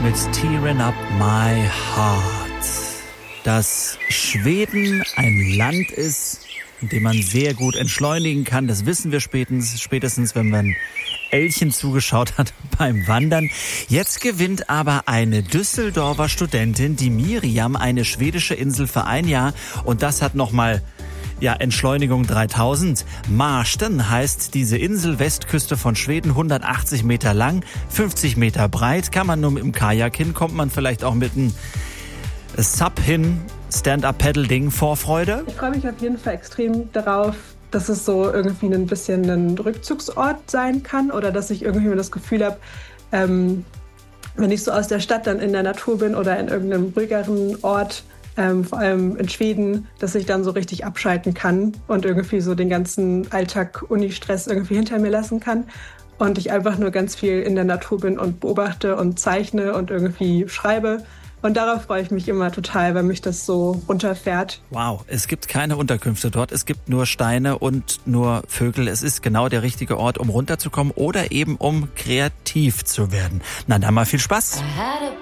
mit Tearing Up My Heart. Dass Schweden ein Land ist, in dem man sehr gut entschleunigen kann, das wissen wir spätestens, wenn man Elchen zugeschaut hat beim Wandern. Jetzt gewinnt aber eine Düsseldorfer Studentin, die Miriam, eine schwedische Insel für ein Jahr. Und das hat nochmal Entschleunigung 3000. Marsten heißt diese Insel, Westküste von Schweden, 180 Meter lang, 50 Meter breit. Kann man nur mit dem Kajak hin, kommt man vielleicht auch mit einem Sub hin, Stand-Up-Paddle-Ding. Vorfreude? Ich freue mich auf jeden Fall extrem darauf, dass es so irgendwie ein bisschen ein Rückzugsort sein kann oder dass ich irgendwie das Gefühl habe, wenn ich so aus der Stadt dann in der Natur bin oder in irgendeinem ruhigeren Ort, vor allem in Schweden, dass ich dann so richtig abschalten kann und irgendwie so den ganzen Alltag, Uni-Stress irgendwie hinter mir lassen kann und ich einfach nur ganz viel in der Natur bin und beobachte und zeichne und irgendwie schreibe. Und darauf freue ich mich immer total, weil mich das so runterfährt. Wow, es gibt keine Unterkünfte dort, es gibt nur Steine und nur Vögel. Es ist genau der richtige Ort, um runterzukommen oder eben um kreativ zu werden. Na dann mal viel Spaß.